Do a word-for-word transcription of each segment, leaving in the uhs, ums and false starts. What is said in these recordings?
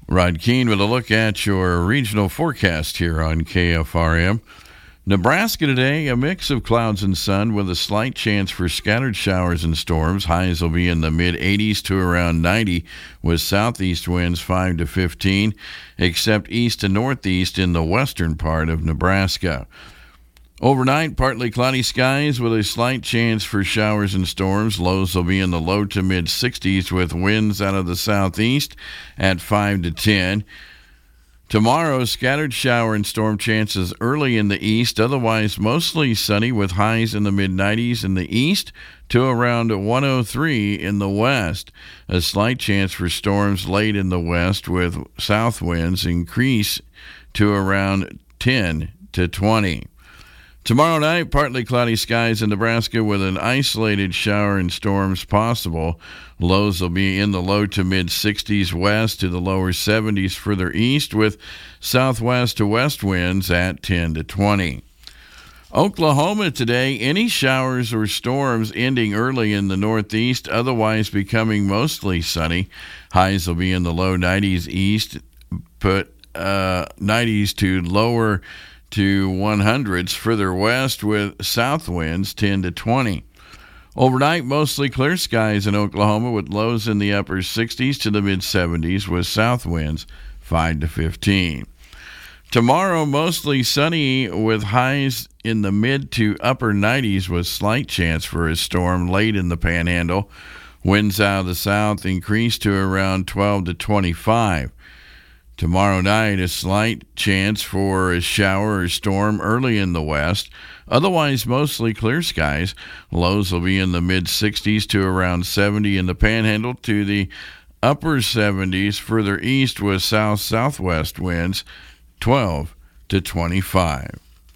Rod Keene with a look at your regional forecast here on K F R M. Nebraska today, a mix of clouds and sun with a slight chance for scattered showers and storms. Highs will be in the mid eighties to around ninety with southeast winds five to fifteen, except east and northeast in the western part of Nebraska. Overnight, partly cloudy skies with a slight chance for showers and storms. Lows will be in the low to mid sixties with winds out of the southeast at five to ten. Tomorrow, scattered shower and storm chances early in the east, otherwise mostly sunny with highs in the mid nineties in the east to around one oh three in the west. A slight chance for storms late in the west with south winds increase to around ten to twenty. Tomorrow night, partly cloudy skies in Nebraska with an isolated shower and storms possible. Lows will be in the low to mid sixties west to the lower seventies further east with southwest to west winds at ten to twenty. Oklahoma today, any showers or storms ending early in the northeast, otherwise becoming mostly sunny. Highs will be in the low nineties east, but uh, nineties to lower to one hundreds further west with south winds ten to twenty. Overnight, mostly clear skies in Oklahoma with lows in the upper sixties to the mid seventies with south winds five to fifteen. Tomorrow, mostly sunny with highs in the mid to upper nineties with slight chance for a storm late in the panhandle. Winds out of the south increase to around twelve to twenty-five. Tomorrow night, a slight chance for a shower or storm early in the west. Otherwise, mostly clear skies. Lows will be in the mid sixties to around seventy in the panhandle to the upper seventies further east with south-southwest winds twelve to twenty-five.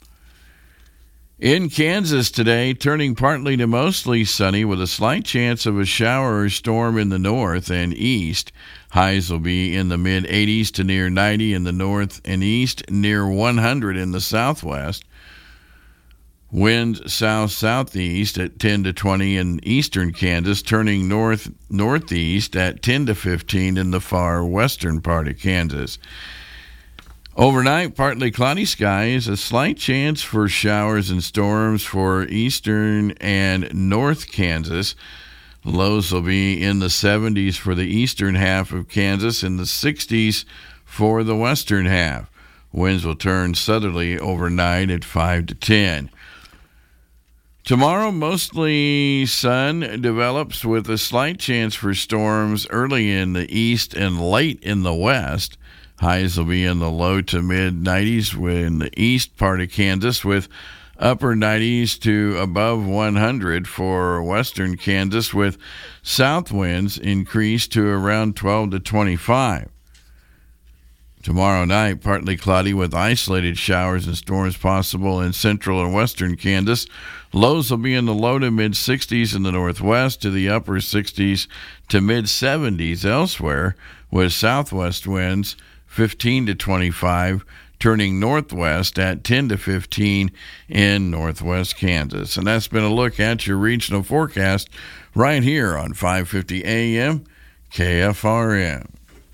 In Kansas today, turning partly to mostly sunny with a slight chance of a shower or storm in the north and east. Highs will be in the mid eighties to near ninety in the north and east, near one hundred in the southwest. Winds south-southeast at ten to twenty in eastern Kansas, turning north-northeast at ten to fifteen in the far western part of Kansas. Overnight, partly cloudy skies, a slight chance for showers and storms for eastern and north Kansas. Lows will be in the seventies for the eastern half of Kansas and the sixties for the western half. Winds will turn southerly overnight at five to ten. Tomorrow, mostly sun develops with a slight chance for storms early in the east and late in the west. Highs will be in the low to mid nineties in the east part of Kansas with upper nineties to above one hundred for western Kansas with south winds increase to around twelve to twenty-five. Tomorrow night, partly cloudy with isolated showers and storms possible in central and western Kansas. Lows will be in the low to mid sixties in the northwest to the upper sixties to mid seventies elsewhere with southwest winds fifteen to twenty-five, turning northwest at ten to fifteen in northwest Kansas. And that's been a look at your regional forecast right here on five fifty A M K F R M.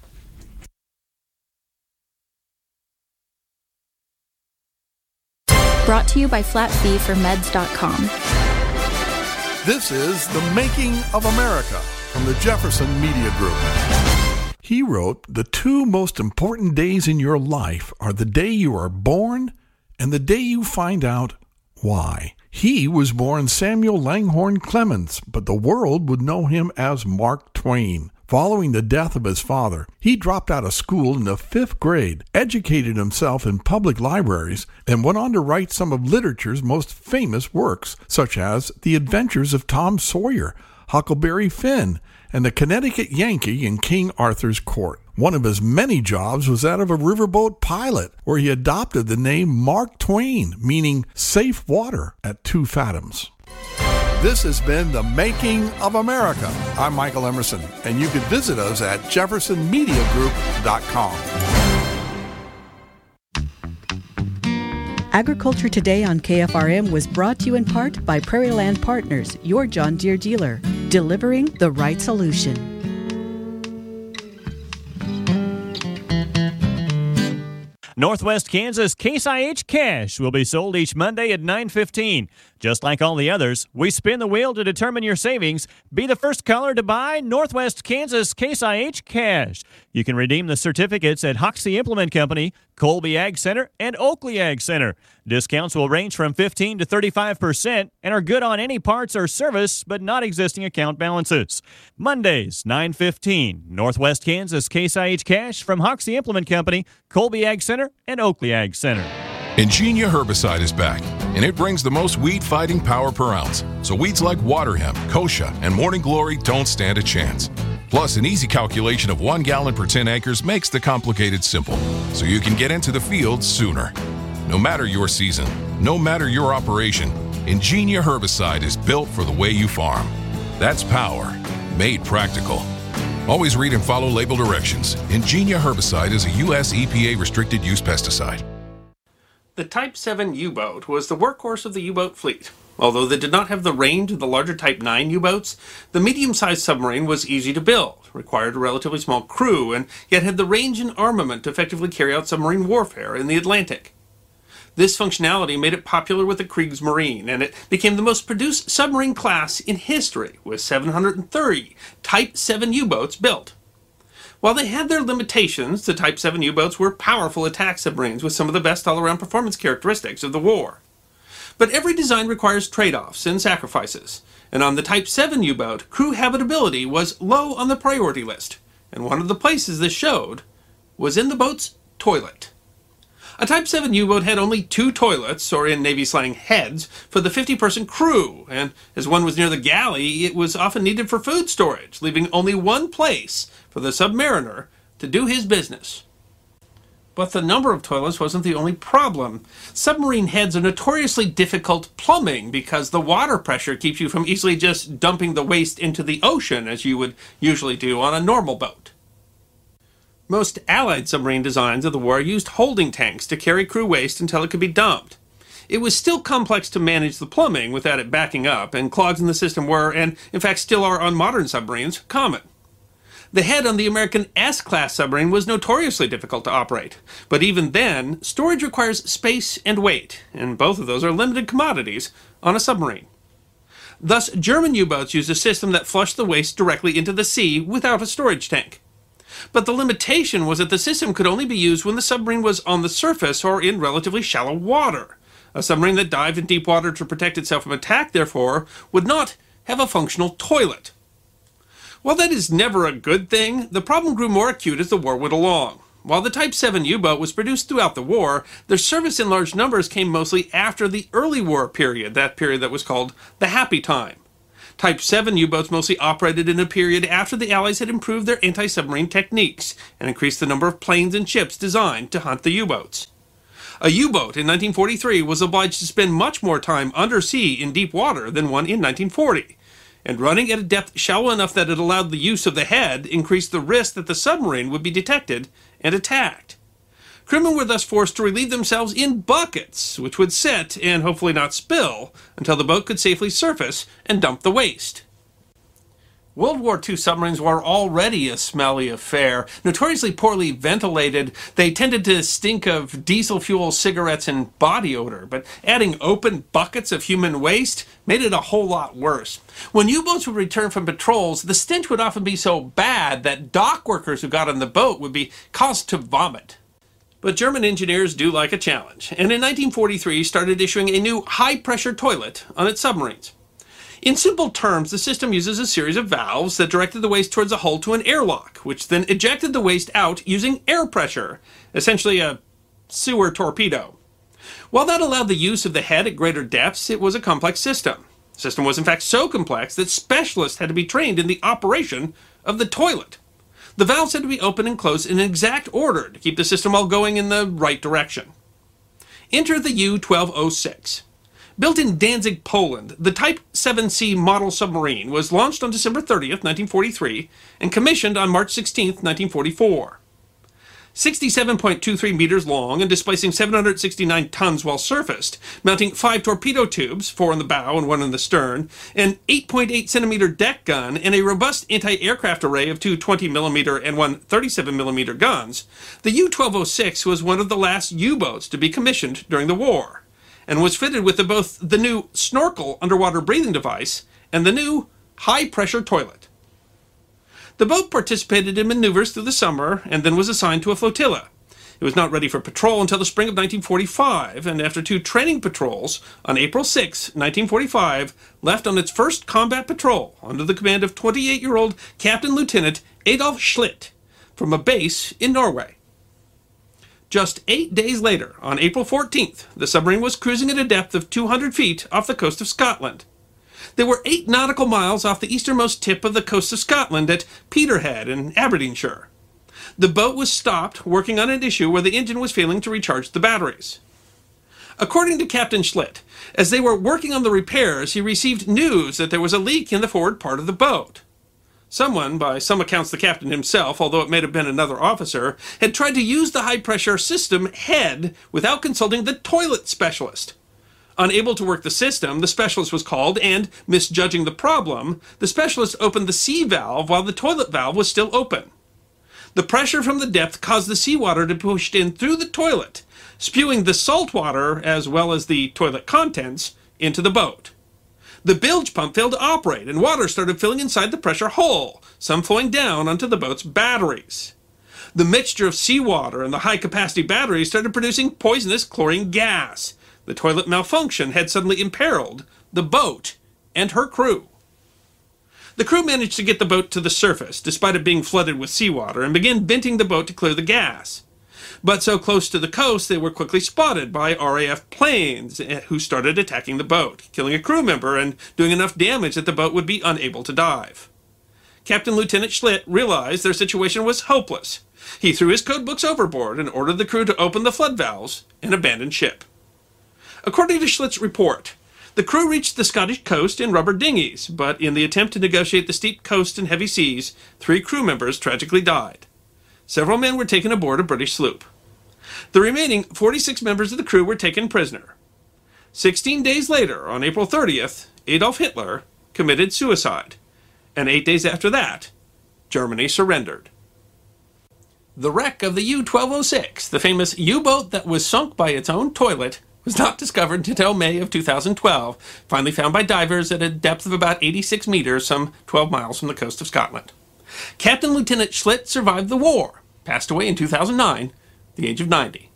Brought to you by flat fee for meds dot com. This is The Making of America from the Jefferson Media Group. He wrote, "The two most important days in your life are the day you are born and the day you find out why." He was born Samuel Langhorne Clemens, but the world would know him as Mark Twain. Following the death of his father, he dropped out of school in the fifth grade, educated himself in public libraries, and went on to write some of literature's most famous works, such as The Adventures of Tom Sawyer, Huckleberry Finn, and the Connecticut Yankee in King Arthur's Court. One of his many jobs was that of a riverboat pilot, where he adopted the name Mark Twain, meaning safe water at two fathoms. This has been The Making of America. I'm Michael Emerson, and you can visit us at jefferson media group dot com. Agriculture Today on K F R M was brought to you in part by Prairie Land Partners, your John Deere dealer, delivering the right solution. Northwest Kansas Case I H Cash will be sold each Monday at nine fifteen. Just like all the others, we spin the wheel to determine your savings. Be the first caller to buy Northwest Kansas Case I H Cash. You can redeem the certificates at Hoxie Implement Company, Colby Ag Center, and Oakley Ag Center. Discounts will range from fifteen to thirty-five percent and are good on any parts or service, but not existing account balances. Mondays, nine fifteen. Northwest Kansas Case I H Cash from Hoxie Implement Company, Colby Ag Center, and Oakley Ag Center. Ingenia herbicide is back, and it brings the most weed-fighting power per ounce. So weeds like water hemp, kochia, and morning glory don't stand a chance. Plus, an easy calculation of one gallon per ten acres makes the complicated simple, so you can get into the field sooner. No matter your season, no matter your operation, Ingenia herbicide is built for the way you farm. That's power, made practical. Always read and follow label directions. Ingenia herbicide is a U S E P A restricted use pesticide. The Type seven U-boat was the workhorse of the U-boat fleet. Although they did not have the range of the larger Type nine U-boats, the medium-sized submarine was easy to build, required a relatively small crew, and yet had the range and armament to effectively carry out submarine warfare in the Atlantic. This functionality made it popular with the Kriegsmarine, and it became the most produced submarine class in history, with seven hundred thirty Type seven U-boats built. While they had their limitations, the Type seven U-boats were powerful attack submarines with some of the best all-around performance characteristics of the war. But every design requires trade-offs and sacrifices, and on the Type seven U-boat, crew habitability was low on the priority list, and one of the places this showed was in the boat's toilet. A Type seven U-boat had only two toilets, or in Navy slang, heads, for the fifty-person crew, and as one was near the galley, it was often needed for food storage, leaving only one place for the submariner to do his business. But the number of toilets wasn't the only problem. Submarine heads are notoriously difficult plumbing because the water pressure keeps you from easily just dumping the waste into the ocean as you would usually do on a normal boat. Most Allied submarine designs of the war used holding tanks to carry crew waste until it could be dumped. It was still complex to manage the plumbing without it backing up, and clogs in the system were, and in fact still are on modern submarines, common. The head on the American S-class submarine was notoriously difficult to operate, but even then, storage requires space and weight, and both of those are limited commodities on a submarine. Thus, German U-boats used a system that flushed the waste directly into the sea without a storage tank. But the limitation was that the system could only be used when the submarine was on the surface or in relatively shallow water. A submarine that dived in deep water to protect itself from attack, therefore, would not have a functional toilet. While that is never a good thing, the problem grew more acute as the war went along. While the Type seven U-boat was produced throughout the war, their service in large numbers came mostly after the early war period, that period that was called the Happy Time. Type seven U-boats mostly operated in a period after the Allies had improved their anti-submarine techniques and increased the number of planes and ships designed to hunt the U-boats. A U-boat in nineteen forty-three was obliged to spend much more time undersea in deep water than one in nineteen forty. And running at a depth shallow enough that it allowed the use of the head increased the risk that the submarine would be detected and attacked. Crewmen were thus forced to relieve themselves in buckets, which would sit and hopefully not spill until the boat could safely surface and dump the waste. World War Two submarines were already a smelly affair. Notoriously poorly ventilated, they tended to stink of diesel fuel, cigarettes, and body odor, but adding open buckets of human waste made it a whole lot worse. When U-boats would return from patrols, the stench would often be so bad that dock workers who got on the boat would be caused to vomit. But German engineers do like a challenge, and in nineteen forty-three started issuing a new high-pressure toilet on its submarines. In simple terms, the system uses a series of valves that directed the waste towards a hull to an airlock, which then ejected the waste out using air pressure, essentially a sewer torpedo. While that allowed the use of the head at greater depths, it was a complex system. The system was in fact so complex that specialists had to be trained in the operation of the toilet. The valves had to be opened and closed in an exact order to keep the system all going in the right direction. Enter the U twelve oh six. Built in Danzig, Poland, the Type seven C model submarine was launched on December thirtieth, nineteen forty-three, and commissioned on March sixteenth, nineteen forty-four. sixty-seven point two three meters long and displacing seven hundred sixty-nine tons while surfaced, mounting five torpedo tubes, four in the bow and one in the stern, an eight point eight centimeter deck gun, and a robust anti-aircraft array of two twenty millimeter and one thirty-seven millimeter guns, the U twelve oh six was one of the last U-boats to be commissioned during the war, and was fitted with the, both the new snorkel underwater breathing device and the new high-pressure toilet. The boat participated in maneuvers through the summer and then was assigned to a flotilla. It was not ready for patrol until the spring of nineteen forty-five, and after two training patrols, on April sixth, nineteen forty-five, left on its first combat patrol under the command of twenty-eight-year-old Captain Lieutenant Adolf Schlitt from a base in Norway. Just eight days later, on April fourteenth, the submarine was cruising at a depth of two hundred feet off the coast of Scotland. They were eight nautical miles off the easternmost tip of the coast of Scotland at Peterhead in Aberdeenshire. The boat was stopped, working on an issue where the engine was failing to recharge the batteries. According to Captain Schlitt, as they were working on the repairs, he received news that there was a leak in the forward part of the boat. Someone, by some accounts the captain himself, although it may have been another officer, had tried to use the high-pressure system head without consulting the toilet specialist. Unable to work the system, the specialist was called, and, misjudging the problem, the specialist opened the sea valve while the toilet valve was still open. The pressure from the depth caused the seawater to be pushed in through the toilet, spewing the salt water, as well as the toilet contents, into the boat. The bilge pump failed to operate, and water started filling inside the pressure hole, some flowing down onto the boat's batteries. The mixture of seawater and the high-capacity batteries started producing poisonous chlorine gas. The toilet malfunction had suddenly imperiled the boat and her crew. The crew managed to get the boat to the surface, despite it being flooded with seawater, and began venting the boat to clear the gas. But so close to the coast, they were quickly spotted by R A F planes, who started attacking the boat, killing a crew member and doing enough damage that the boat would be unable to dive. Captain Lieutenant Schlitt realized their situation was hopeless. He threw his code books overboard and ordered the crew to open the flood valves and abandon ship. According to Schlitt's report, the crew reached the Scottish coast in rubber dinghies, but in the attempt to negotiate the steep coast and heavy seas, three crew members tragically died. Several men were taken aboard a British sloop. The remaining forty-six members of the crew were taken prisoner. Sixteen days later, on April thirtieth, Adolf Hitler committed suicide, and eight days after that, Germany surrendered. The wreck of the U twelve oh six, the famous U-boat that was sunk by its own toilet, was not discovered until May of two thousand twelve, finally found by divers at a depth of about eighty-six meters, some twelve miles from the coast of Scotland. Captain Lieutenant Schlitt survived the war, passed away in two thousand nine, at the age of ninety.